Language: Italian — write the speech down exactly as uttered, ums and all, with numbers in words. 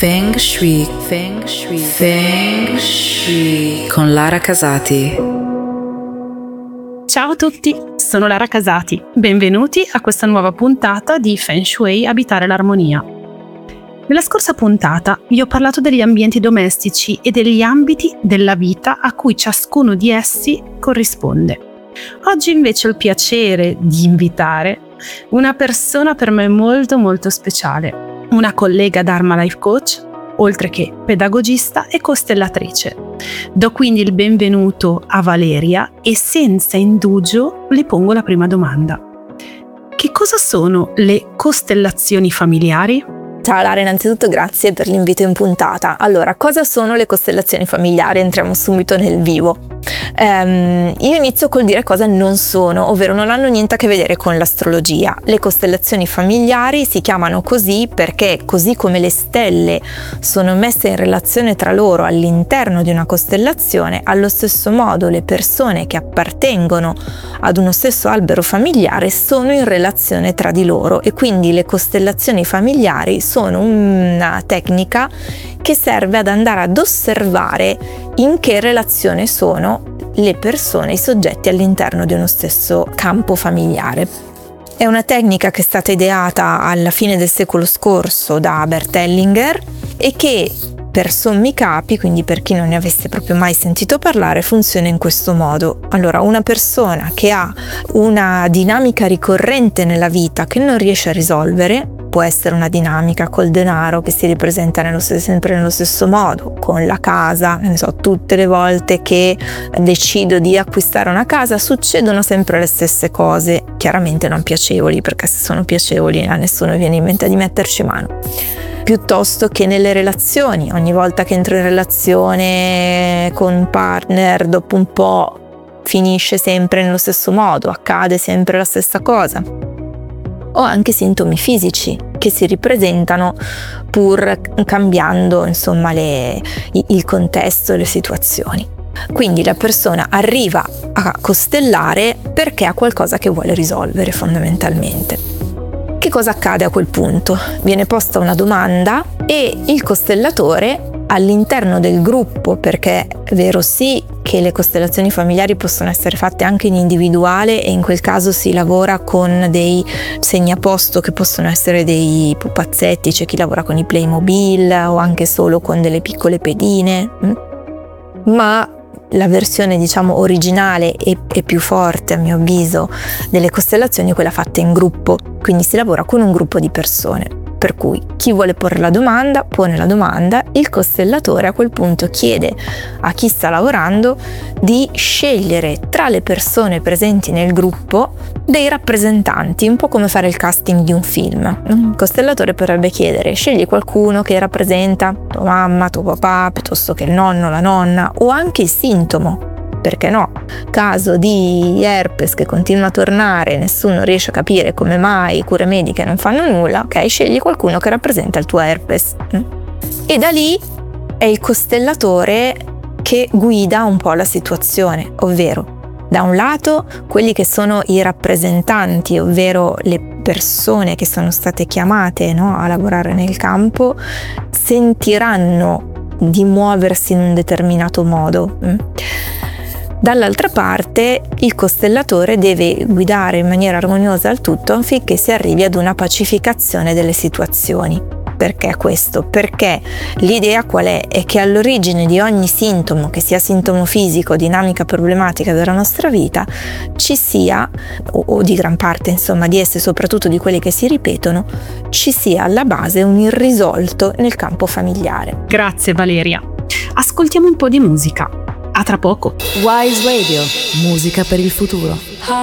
Feng Shui, Feng Shui, Feng Shui con Lara Casati. Ciao a tutti, sono Lara Casati. Benvenuti a questa nuova puntata di Feng Shui Abitare l'Armonia. Nella scorsa puntata vi ho parlato degli ambienti domestici e degli ambiti della vita a cui ciascuno di essi corrisponde. Oggi invece ho il piacere di invitare una persona per me molto molto speciale. Una collega Dharma Life Coach, oltre che pedagogista e costellatrice. Do quindi il benvenuto a Valeria e senza indugio le pongo la prima domanda. Che cosa sono le costellazioni familiari? Ciao Lara, innanzitutto grazie per l'invito in puntata. Allora, cosa sono le costellazioni familiari? Entriamo subito nel vivo. Um, io inizio col dire cosa non sono, ovvero non hanno niente a che vedere con l'astrologia. Le costellazioni familiari si chiamano così perché, così come le stelle sono messe in relazione tra loro all'interno di una costellazione, allo stesso modo le persone che appartengono ad uno stesso albero familiare sono in relazione tra di loro, e quindi le costellazioni familiari sono una tecnica che serve ad andare ad osservare in che relazione sono le persone, i soggetti all'interno di uno stesso campo familiare. È una tecnica che è stata ideata alla fine del secolo scorso da Bert Hellinger e che, per sommi capi, quindi per chi non ne avesse proprio mai sentito parlare, funziona in questo modo. Allora, una persona che ha una dinamica ricorrente nella vita che non riesce a risolvere, può essere una dinamica col denaro che si ripresenta nello, sempre nello stesso modo, con la casa, ne so, tutte le volte che decido di acquistare una casa succedono sempre le stesse cose, chiaramente non piacevoli, perché se sono piacevoli a nessuno viene in mente di metterci mano. Piuttosto che nelle relazioni, ogni volta che entro in relazione con un partner, dopo un po' finisce sempre nello stesso modo, accade sempre la stessa cosa. O anche sintomi fisici che si ripresentano pur cambiando, insomma, le, il contesto e le situazioni. Quindi la persona arriva a costellare perché ha qualcosa che vuole risolvere, fondamentalmente. Che cosa accade a quel punto? Viene posta una domanda e il costellatore, all'interno del gruppo, perché è vero sì che le costellazioni familiari possono essere fatte anche in individuale, e in quel caso si lavora con dei segnaposto che possono essere dei pupazzetti, c'è chi lavora con i Playmobil o anche solo con delle piccole pedine, ma la versione, diciamo, originale e, e più forte, a mio avviso, delle costellazioni è quella fatta in gruppo, quindi si lavora con un gruppo di persone. Per cui chi vuole porre la domanda, pone la domanda, il costellatore a quel punto chiede a chi sta lavorando di scegliere tra le persone presenti nel gruppo dei rappresentanti, un po' come fare il casting di un film. Il costellatore potrebbe chiedere: scegli qualcuno che rappresenta tua mamma, tuo papà, piuttosto che il nonno, la nonna, o anche il sintomo. Perché no? Caso di herpes che continua a tornare, nessuno riesce a capire come mai, cure mediche non fanno nulla, ok? Scegli qualcuno che rappresenta il tuo herpes. E da lì è il costellatore che guida un po' la situazione, ovvero, da un lato, quelli che sono i rappresentanti, ovvero le persone che sono state chiamate, no, a lavorare nel campo, sentiranno di muoversi in un determinato modo. Dall'altra parte il costellatore deve guidare in maniera armoniosa il tutto affinché si arrivi ad una pacificazione delle situazioni. Perché questo? Perché l'idea qual è? È che all'origine di ogni sintomo, che sia sintomo fisico, dinamica problematica della nostra vita, ci sia, o, o di gran parte insomma di esse, soprattutto di quelle che si ripetono, ci sia alla base un irrisolto nel campo familiare. Grazie Valeria. Ascoltiamo un po' di musica. A tra poco. Wise Radio, musica per il futuro.